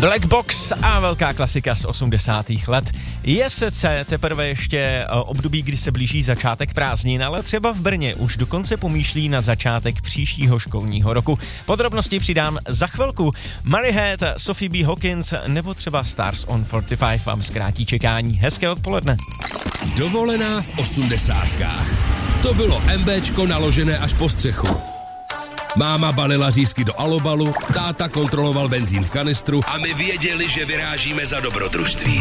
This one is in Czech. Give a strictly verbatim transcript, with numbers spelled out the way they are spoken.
Black Box a velká klasika z osmdesátých let. Je sice teprve ještě období, kdy se blíží začátek prázdnin, ale třeba v Brně už dokonce pomýšlí na začátek příštího školního roku. Podrobnosti přidám za chvilku. Mary Head, Sophie B. Hawkins nebo třeba Stars on čtyřicet pět vám zkrátí čekání. Hezké odpoledne. Dovolená v osmdesátkách. To bylo MBčko naložené až po střechu. Máma balila řízky do alobalu, táta kontroloval benzín v kanistru a my věděli, že vyrážíme za dobrodružství.